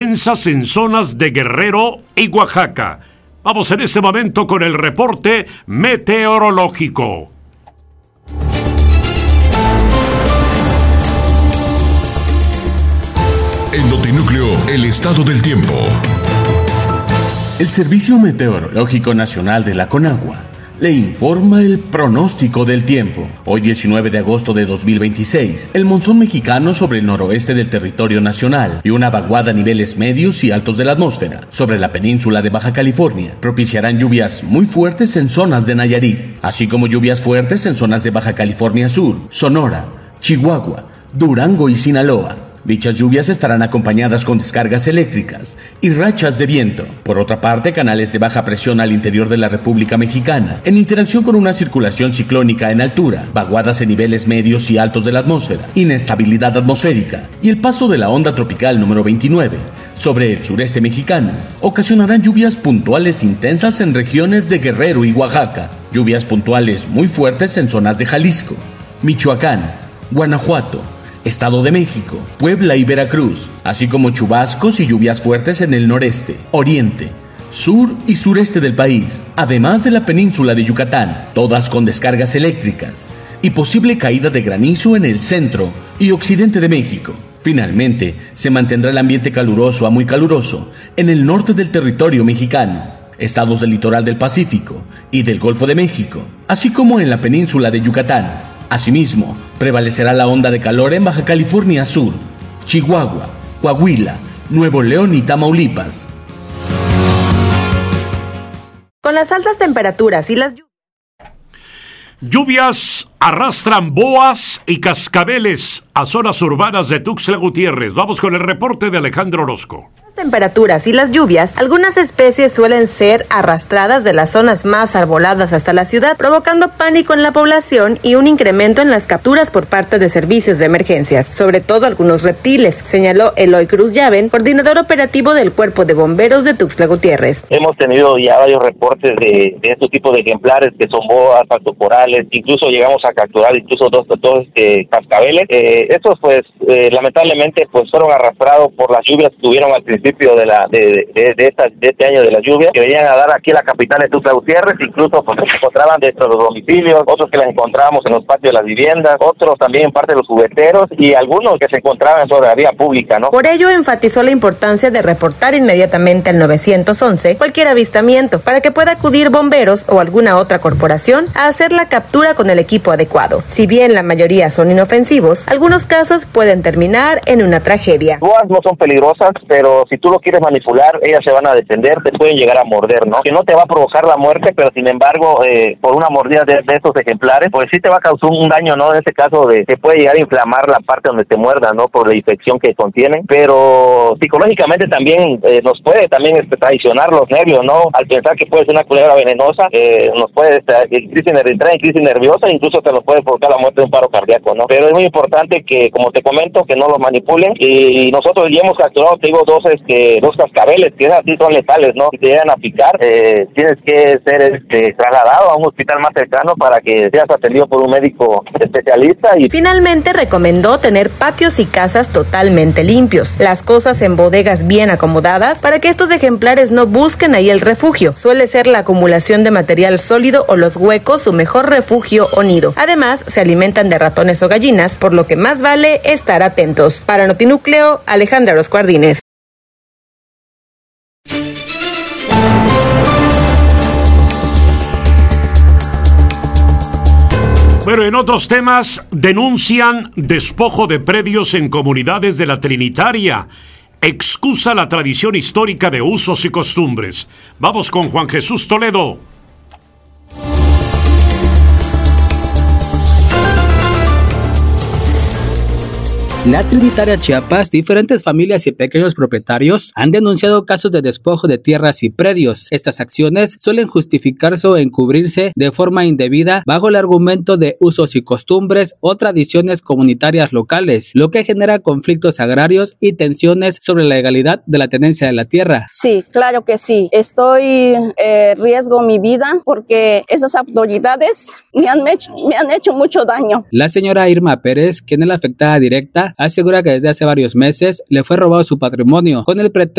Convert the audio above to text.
intensas en zonas de Guerrero y Oaxaca. Vamos en este momento con el reporte meteorológico. En Notinúcleo, el estado del tiempo. El Servicio Meteorológico Nacional de la Conagua le informa el pronóstico del tiempo. Hoy 19 de agosto de 2026, el monzón mexicano sobre el noroeste del territorio nacional y una vaguada a niveles medios y altos de la atmósfera sobre la península de Baja California propiciarán lluvias muy fuertes en zonas de Nayarit, así como lluvias fuertes en zonas de Baja California Sur, Sonora, Chihuahua, Durango y Sinaloa. Dichas lluvias estarán acompañadas con descargas eléctricas y rachas de viento. Por otra parte, canales de baja presión al interior de la República Mexicana, en interacción con una circulación ciclónica en altura, vaguadas en niveles medios y altos de la atmósfera, inestabilidad atmosférica y el paso de la onda tropical número 29 sobre el sureste mexicano, ocasionarán lluvias puntuales intensas en regiones de Guerrero y Oaxaca, lluvias puntuales muy fuertes en zonas de Jalisco, Michoacán, Guanajuato, Estado de México, Puebla y Veracruz, así como chubascos y lluvias fuertes en el noreste, oriente, sur y sureste del país, además de la península de Yucatán, todas con descargas eléctricas y posible caída de granizo en el centro y occidente de México. Finalmente, se mantendrá el ambiente caluroso a muy caluroso en el norte del territorio mexicano, estados del litoral del Pacífico y del Golfo de México, así como en la península de Yucatán. Asimismo, prevalecerá la onda de calor en Baja California Sur, Chihuahua, Coahuila, Nuevo León y Tamaulipas. Con las altas temperaturas y las lluvias arrastran boas y cascabeles a zonas urbanas de Tuxtla Gutiérrez. Vamos con el reporte de Alejandro Orozco. Temperaturas y las lluvias, algunas especies suelen ser arrastradas de las zonas más arboladas hasta la ciudad, provocando pánico en la población y un incremento en las capturas por parte de servicios de emergencias, sobre todo algunos reptiles, señaló Eloy Cruz Llaven, coordinador operativo del Cuerpo de Bomberos de Tuxtla Gutiérrez. Hemos tenido ya varios reportes de estos tipos de ejemplares que son boas, pactoporales, incluso llegamos a capturar incluso dos cascabeles. Estos pues lamentablemente pues fueron arrastrados por las lluvias que tuvieron al principio de este año de las lluvias, que venían a dar aquí a la capital de Tuxtla Gutiérrez, incluso pues se encontraban dentro de los domicilios, otros que las encontrábamos en los patios de las viviendas, otros también en parte de los jugueteros y algunos que se encontraban sobre la vía pública, ¿no? Por ello enfatizó la importancia de reportar inmediatamente al 911 cualquier avistamiento para que pueda acudir bomberos o alguna otra corporación a hacer la captura con el equipo adecuado. Si bien la mayoría son inofensivos, algunos casos pueden terminar en una tragedia. Las boas no son peligrosas, pero si tú lo quieres manipular, ellas se van a defender, te pueden llegar a morder, ¿no? Que no te va a provocar la muerte, pero sin embargo, por una mordida de estos ejemplares, pues sí te va a causar un daño, ¿no? En este caso te puede llegar a inflamar la parte donde te muerda, ¿no? Por la infección que contienen, pero psicológicamente también nos puede también traicionar los nervios, ¿no? Al pensar que puede ser una culebra venenosa, nos puede entrar en crisis nerviosa, incluso te nos puede provocar la muerte de un paro cardíaco, ¿no? Pero es muy importante que, como te comento, que no los manipulen, y nosotros ya hemos capturado, te digo, dos cascabeles que así son letales, ¿no? Si te llegan a picar, tienes que ser trasladado a un hospital más cercano para que seas atendido por un médico especialista. Y finalmente recomendó tener patios y casas totalmente limpios, las cosas en bodegas bien acomodadas para que estos ejemplares no busquen ahí el refugio. Suele ser la acumulación de material sólido o los huecos su mejor refugio o nido. Además, se alimentan de ratones o gallinas, por lo que más vale estar atentos. Para Notinúcleo, Alejandra Orozco Ardínez. Pero en otros temas, denuncian despojo de predios en comunidades de la Trinitaria. Excusa la tradición histórica de usos y costumbres. Vamos con Juan Jesús Toledo. La Trinitaria Chiapas, diferentes familias y pequeños propietarios han denunciado casos de despojo de tierras y predios. Estas acciones suelen justificarse o encubrirse de forma indebida bajo el argumento de usos y costumbres o tradiciones comunitarias locales, lo que genera conflictos agrarios y tensiones sobre la legalidad de la tenencia de la tierra. Sí, claro que sí. Estoy riesgo mi vida porque esas autoridades me han hecho mucho daño. La señora Irma Pérez, quien es la afectada directa, asegura que desde hace varios meses le fue robado su patrimonio con el pretexto